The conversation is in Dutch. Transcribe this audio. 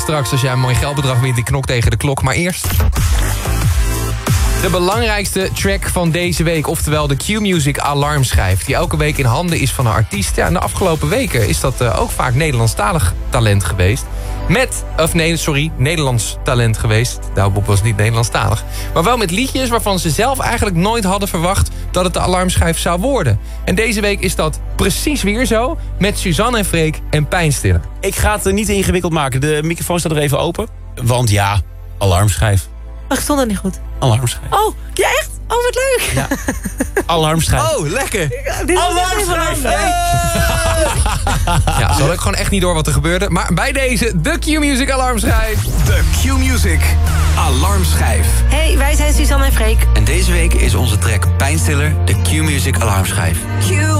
Straks als jij een mooi geldbedrag wint, die knok tegen de klok. Maar eerst de belangrijkste track van deze week. Oftewel de Q-Music alarmschijf. Die elke week in handen is van een artiest. Ja, en de afgelopen weken is dat ook vaak Nederlandstalig talent geweest. Nederlands talent geweest. Douwbob was niet Nederlandstalig. Maar wel met liedjes waarvan ze zelf eigenlijk nooit hadden verwacht dat het de alarmschijf zou worden. En deze week is dat precies weer zo met Suzanne en Freek en Pijnstiller. Ik ga het niet ingewikkeld maken. De microfoon staat er even open. Want ja, alarmschijf. Oh, ik stond dat niet goed. Alarmschijf. Oh, ja echt? Oh, wat leuk. Ja. Alarmschijf. Oh, lekker. Alarmschijf. Ja, ze hadden ook gewoon echt niet door wat er gebeurde. Maar bij deze, de Q-Music alarmschijf. De Q-Music alarmschijf. Hey, wij zijn Suzanne en Freek. En deze week is onze track Pijnstiller de Q-Music alarmschijf. Q